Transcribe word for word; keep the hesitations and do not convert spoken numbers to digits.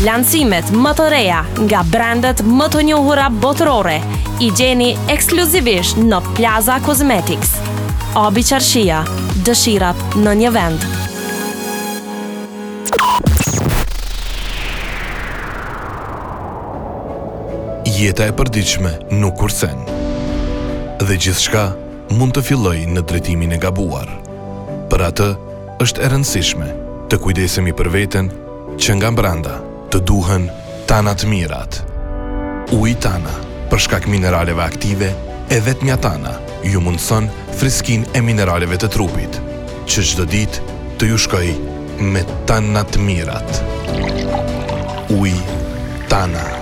lancimet më të reja nga brandet më të njohura botërore i gjeni ekskluzivisht në Plaza Cosmetics. Abi Qarshia, dëshirat në një vend. Jeta e përditshme nuk kursen. Dhe gjithçka mund të fillojë në drejtimin e gabuar. Për atë, është e rëndësishme të kujdesemi për veten që nga brenda të duhen Tana të mirat. Uji Tana, për shkak mineraleve aktive, e vetmja Tana ju mundson friskinë e mineraleve të trupit, që çdo ditë të ju shkojë me Tana të mirat. Uji Tana.